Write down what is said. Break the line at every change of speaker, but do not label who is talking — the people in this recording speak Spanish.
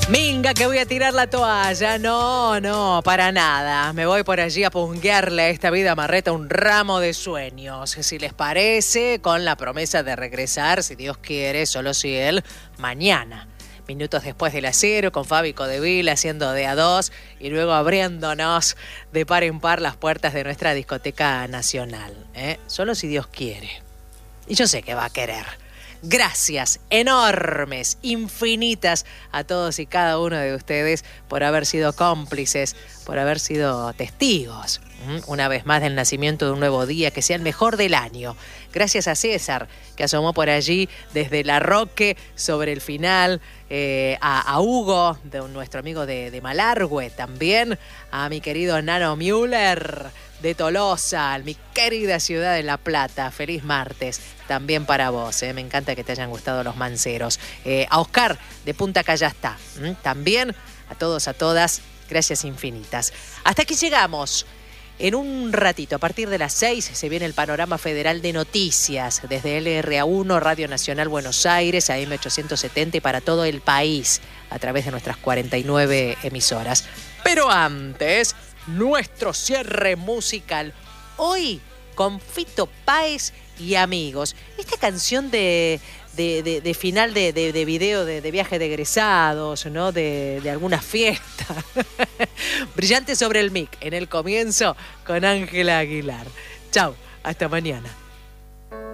Minga, que voy a tirar la toalla. No, para nada. Me voy por allí a punguearle a esta vida marreta un ramo de sueños. Si les parece, con la promesa de regresar, si Dios quiere, solo si él, mañana. Minutos después de las 0, con Fabi Codeville haciendo de a 2 y luego abriéndonos de par en par las puertas de nuestra discoteca nacional. Solo si Dios quiere. Y yo sé que va a querer. Gracias enormes, infinitas a todos y cada uno de ustedes por haber sido cómplices, por haber sido testigos, una vez más, del nacimiento de un nuevo día, que sea el mejor del año. Gracias a César, que asomó por allí desde La Roque sobre el final, a Hugo, de nuestro amigo de Malargüe, también a mi querido Nano Müller de Tolosa, mi querida ciudad de La Plata. Feliz martes también para vos, me encanta que te hayan gustado los manceros. A Oscar de Punta Callastá, también a todos, a todas, gracias infinitas. Hasta aquí llegamos. En un ratito, a partir de las 6, se viene el panorama federal de noticias desde LRA1, Radio Nacional Buenos Aires, AM 870 y para todo el país a través de nuestras 49 emisoras. Pero antes, nuestro cierre musical. Hoy con Fito Páez y Amigos. Esta canción de final de video de viaje de egresados, ¿no? De alguna fiesta. Brillante sobre el mic en el comienzo con Ángela Aguilar. Chau, hasta mañana.